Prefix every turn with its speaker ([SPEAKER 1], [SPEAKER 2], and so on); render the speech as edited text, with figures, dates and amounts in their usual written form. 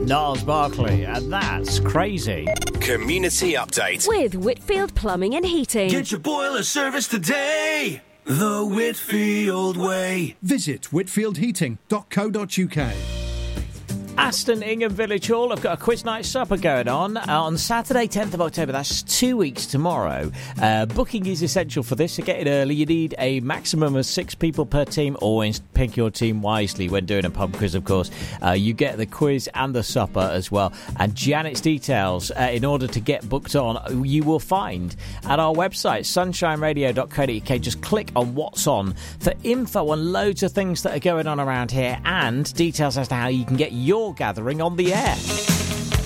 [SPEAKER 1] Niles Barkley, and that's crazy.
[SPEAKER 2] Community Update
[SPEAKER 3] With Whitfield Plumbing and Heating.
[SPEAKER 4] Get your boiler service today, the Whitfield way.
[SPEAKER 5] Visit whitfieldheating.co.uk.
[SPEAKER 1] Aston Ingham Village Hall have got a quiz night supper going on Saturday 10th of October. That's 2 weeks tomorrow. Booking is essential for this, so get it early. You need a maximum of 6 people per team. Always pick your team wisely when doing a pub quiz, of course. You get the quiz and the supper as well. And Janet's details, in order to get booked on, you will find at our website, sunshineradio.co.uk. Just click on what's on for info on loads of things that are going on around here and details as to how you can get your gathering on the air.